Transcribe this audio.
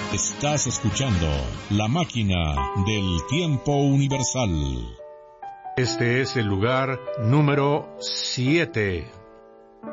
Estás escuchando La Máquina del Tiempo Universal. Este es el lugar número 7.